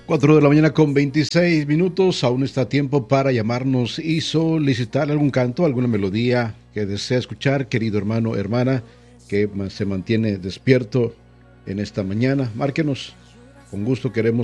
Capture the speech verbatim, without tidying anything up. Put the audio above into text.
Cuatro de la mañana con veintiséis minutos, aún está a tiempo para llamarnos y solicitar algún canto, alguna melodía que desea escuchar, querido hermano, hermana, que se mantiene despierto en esta mañana. Márquenos, con gusto queremos